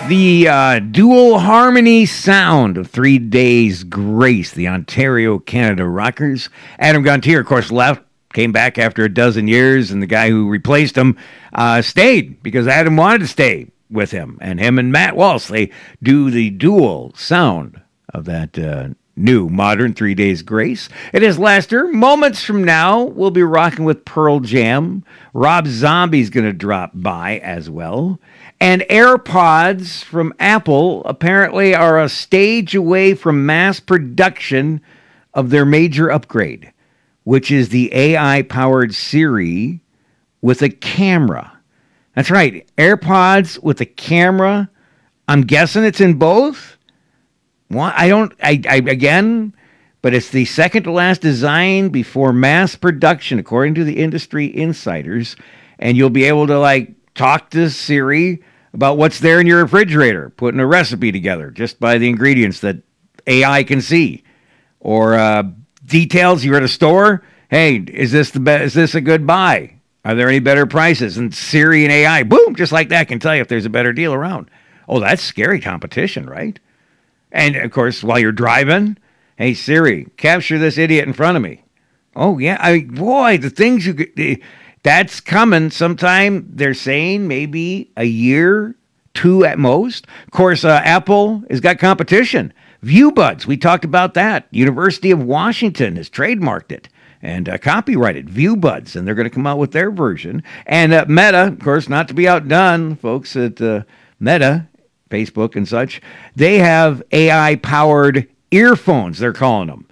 The dual harmony sound of 3 Days Grace, the Ontario, Canada Rockers. Adam Gontier, of course, left, came back after a dozen years, and the guy who replaced him stayed because Adam wanted to stay with him. And him and Matt Walsh, they do the dual sound of that new modern 3 Days Grace. It is Lester. Moments from now, we'll be rocking with Pearl Jam. Rob Zombie's going to drop by as well. And AirPods from Apple apparently are a stage away from mass production of their major upgrade, which is the AI-powered Siri with a camera. That's right, AirPods with a camera. I'm guessing it's in both. Well, again, but it's the second to last design before mass production, according to the industry insiders. And you'll be able to talk to Siri about what's there in your refrigerator, putting a recipe together just by the ingredients that AI can see, or details you're at a store. Hey, is this a good buy? Are there any better prices? And Siri and AI, boom, just like that, can tell you if there's a better deal around. Oh, that's scary competition, right? And of course, while you're driving, hey Siri, capture this idiot in front of me. Oh yeah, the things you could. That's coming sometime, they're saying, maybe a year, 2 at most. Of course, Apple has got competition. ViewBuds, we talked about that. University of Washington has trademarked it and copyrighted ViewBuds, and they're going to come out with their version. And Meta, of course, not to be outdone, folks at Meta, Facebook and such, they have AI-powered earphones, they're calling them.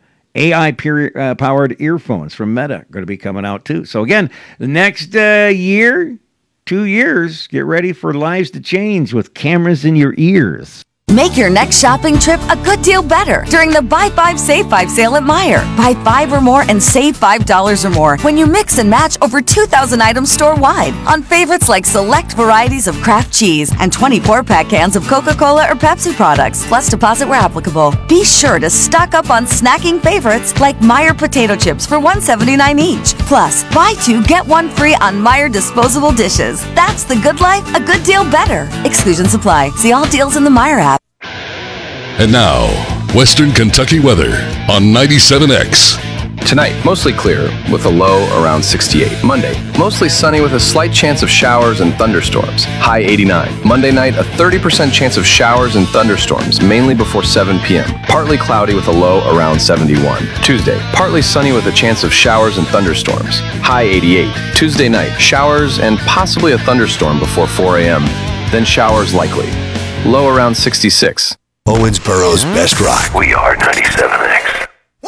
AI-powered earphones from Meta are going to be coming out too. So again, the next year, 2 years, get ready for lives to change with cameras in your ears. Make your next shopping trip a good deal better during the Buy 5, Save 5 sale at Meijer. Buy 5 or more and save $5 or more when you mix and match over 2,000 items store-wide on favorites like select varieties of Kraft cheese and 24-pack cans of Coca-Cola or Pepsi products, plus deposit where applicable. Be sure to stock up on snacking favorites like Meijer potato chips for $1.79 each. Plus, buy 2, get 1 free on Meijer disposable dishes. That's the good life, a good deal better. Exclusions apply. See all deals in the Meijer app. And now, Western Kentucky weather on 97X. Tonight, mostly clear with a low around 68. Monday, mostly sunny with a slight chance of showers and thunderstorms. High 89. Monday night, a 30% chance of showers and thunderstorms, mainly before 7 p.m. Partly cloudy with a low around 71. Tuesday, partly sunny with a chance of showers and thunderstorms. High 88. Tuesday night, showers and possibly a thunderstorm before 4 a.m. Then showers likely. Low around 66. Owensboro's best rock. We are 97X.